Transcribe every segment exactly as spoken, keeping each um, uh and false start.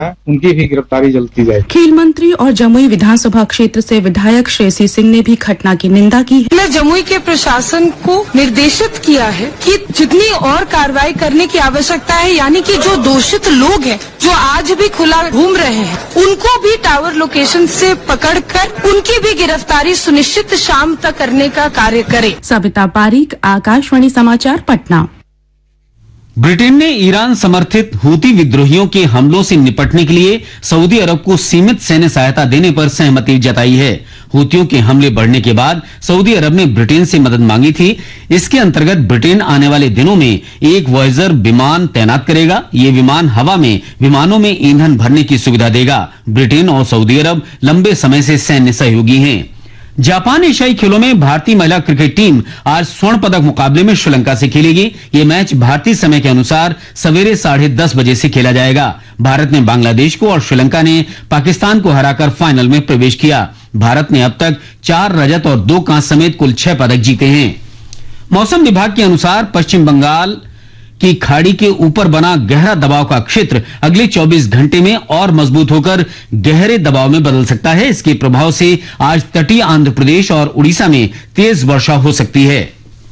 उनकी भी गिरफ्तारी जल्द की जाए। खेल मंत्री और जमुई विधानसभा क्षेत्र से विधायक श्रेयसी सिंह ने भी घटना की निंदा की है। मैं जमुई के प्रशासन को निर्देशित किया है कि जितनी और कार्रवाई करने की आवश्यकता है, यानी कि जो दोषित लोग हैं, जो आज भी खुला घूम रहे हैं, उनको भी टावर लोकेशन से पकड़कर उनकी भी गिरफ्तारी सुनिश्चित शाम तक करने का कार्य करे। सविता पारीक, आकाशवाणी समाचार, पटना। ब्रिटेन ने ईरान समर्थित हूती विद्रोहियों के हमलों से निपटने के लिए सऊदी अरब को सीमित सैन्य सहायता देने पर सहमति जताई है। हूतियों के हमले बढ़ने के बाद सऊदी अरब ने ब्रिटेन से मदद मांगी थी। इसके अंतर्गत ब्रिटेन आने वाले दिनों में एक वॉयजर विमान तैनात करेगा। ये विमान हवा में विमानों में ईंधन भरने की सुविधा देगा। ब्रिटेन और सऊदी अरब लंबे समय से सैन्य सहयोगी हैं। जापान एशियाई खेलों में भारतीय महिला क्रिकेट टीम आज स्वर्ण पदक मुकाबले में श्रीलंका से खेलेगी। ये मैच भारतीय समय के अनुसार सवेरे साढ़े दस बजे से खेला जाएगा। भारत ने बांग्लादेश को और श्रीलंका ने पाकिस्तान को हराकर फाइनल में प्रवेश किया। भारत ने अब तक चार रजत और दो कांस्य समेत कुल छह पदक जीते हैं। मौसम विभाग के अनुसार पश्चिम बंगाल की खाड़ी के ऊपर बना गहरा दबाव का क्षेत्र अगले चौबीस घंटे में और मजबूत होकर गहरे दबाव में बदल सकता है। इसके प्रभाव से आज तटीय आंध्र प्रदेश और उड़ीसा में तेज वर्षा हो सकती है।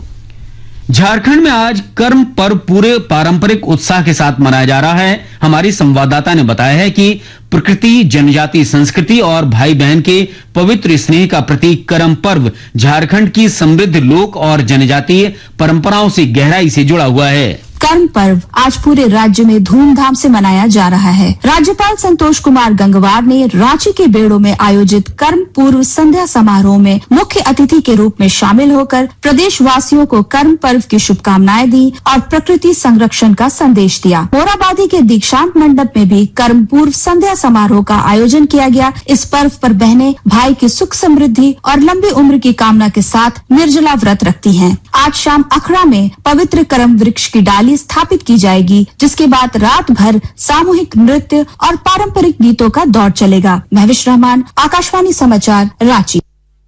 झारखंड में आज कर्म पर्व पूरे पारंपरिक उत्साह के साथ मनाया जा रहा है। हमारी संवाददाता ने बताया है कि प्रकृति, जनजाति संस्कृति और भाई बहन के पवित्र स्नेह का प्रतीक कर्म पर्व झारखंड की समृद्ध लोक और जनजातीय परंपराओं से गहराई से जुड़ा हुआ है। कर्म पर्व आज पूरे राज्य में धूमधाम से मनाया जा रहा है। राज्यपाल संतोष कुमार गंगवार ने रांची के बेड़ो में आयोजित कर्म पूर्व संध्या समारोह में मुख्य अतिथि के रूप में शामिल होकर प्रदेश वासियों को कर्म पर्व की शुभकामनाएं दी और प्रकृति संरक्षण का संदेश दिया। मोराबादी के दीक्षांत मंडप में भी कर्म पूर्व संध्या समारोह का आयोजन किया गया। इस पर्व पर बहनें भाई की सुख समृद्धि और लंबी उम्र की कामना के साथ निर्जला व्रत रखती हैं। आज शाम अखड़ा में पवित्र कर्म वृक्ष की डाली स्थापित की जाएगी, जिसके बाद रात भर सामूहिक नृत्य और पारंपरिक गीतों का दौर चलेगा। महविश रहमान, आकाशवाणी समाचार, रांची।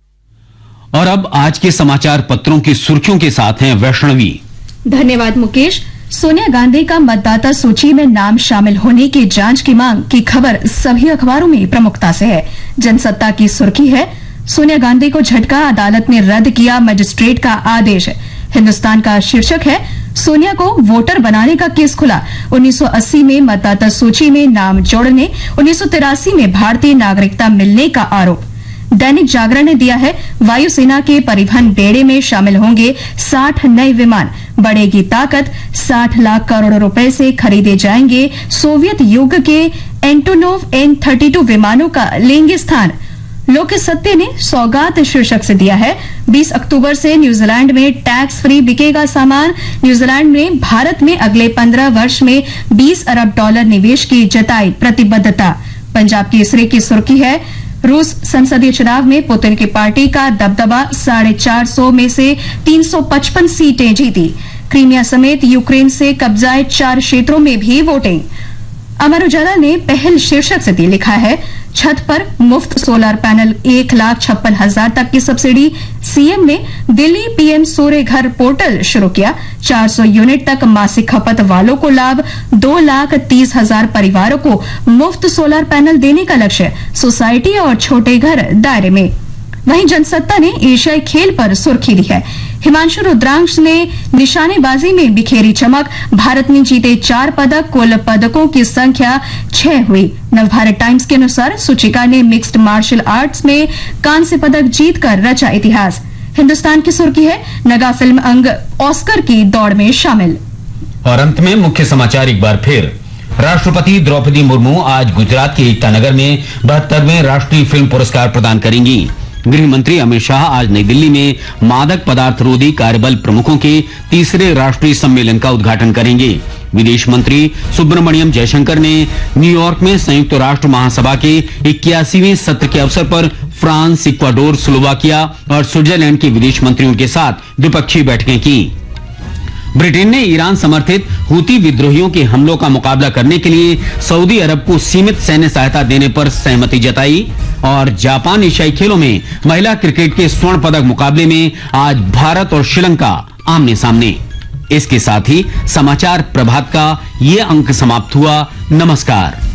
और अब आज के समाचार पत्रों की सुर्खियों के साथ हैं वैष्णवी। धन्यवाद मुकेश। सोनिया गांधी का मतदाता सूची में नाम शामिल होने की जांच की मांग की खबर सभी अखबारों में प्रमुखता से है। जनसत्ता की सुर्खी है, सोनिया गांधी को झटका, अदालत ने रद्द किया मजिस्ट्रेट का आदेश। हिंदुस्तान का शीर्षक है, सोनिया को वोटर बनाने का केस खुला। उन्नीस सौ अस्सी में मतदाता सूची में नाम जोड़ने, उन्नीस सौ तिरासी में भारतीय नागरिकता मिलने का आरोप। दैनिक जागरण ने दिया है, वायुसेना के परिवहन बेड़े में शामिल होंगे साठ नए विमान, बढ़ेगी ताकत, साठ लाख करोड़ रुपए से खरीदे जाएंगे। सोवियत युग के एंटोनोव एन थर्टी टू विमानों का लेंगे स्थान। लोक सत्य ने सौगात शीर्षक से दिया है, बीस अक्टूबर से न्यूजीलैंड में टैक्स फ्री बिकेगा सामान। न्यूजीलैंड में भारत में अगले पंद्रह वर्ष में बीस अरब डॉलर निवेश की जताई प्रतिबद्धता। पंजाब केसरी की सुर्खी है, रूस संसदीय चुनाव में पुतिन की पार्टी का दबदबा, साढ़े चार सौ में से तीन सौ पचपन सीटें जीती। क्रीमिया समेत यूक्रेन से कब्जाए चार क्षेत्रों में भी वोटिंग। अमर उजाला ने पहल शीर्षक से लिखा है, छत पर मुफ्त सोलर पैनल, एक लाख छप्पन हजार तक की सब्सिडी। सीएम ने दिल्ली पीएम सूर्य घर पोर्टल शुरू किया, चार सौ यूनिट तक मासिक खपत वालों को लाभ, दो लाख तीस हजार परिवारों को मुफ्त सोलर पैनल देने का लक्ष्य। सोसाइटी और छोटे घर दायरे में। वहीं जनसत्ता ने एशियाई खेल पर सुर्खी दी है, हिमांशु रुद्रांश ने निशानेबाजी में बिखेरी चमक, भारत ने जीते चार पदक, कुल पदकों की संख्या छह हुई। नवभारत टाइम्स के अनुसार सुचिका ने मिक्स्ड मार्शल आर्ट्स में कांस्य पदक जीतकर रचा इतिहास। हिंदुस्तान की सुर्खी है, नगा फिल्म अंग ऑस्कर की दौड़ में शामिल। और अंत में मुख्य समाचार एक बार फिर। राष्ट्रपति द्रौपदी मुर्मू आज गुजरात के एकता नगर में बहत्तरवें राष्ट्रीय फिल्म पुरस्कार प्रदान करेंगी। गृह मंत्री अमित शाह आज नई दिल्ली में मादक पदार्थ रोधी कार्यबल प्रमुखों के तीसरे राष्ट्रीय सम्मेलन का उद्घाटन करेंगे। विदेश मंत्री सुब्रमण्यम जयशंकर ने न्यूयॉर्क में संयुक्त राष्ट्र महासभा के इक्यासीवें सत्र के अवसर पर फ्रांस, इक्वाडोर, स्लोवाकिया और स्विट्जरलैंड के विदेश मंत्रियों के साथ द्विपक्षीय बैठकें की। ब्रिटेन ने ईरान समर्थित हूती विद्रोहियों के हमलों का मुकाबला करने के लिए सऊदी अरब को सीमित सैन्य सहायता देने पर सहमति जताई। और जापान एशियाई खेलों में महिला क्रिकेट के स्वर्ण पदक मुकाबले में आज भारत और श्रीलंका आमने सामने। इसके साथ ही समाचार प्रभात का ये अंक समाप्त हुआ। नमस्कार।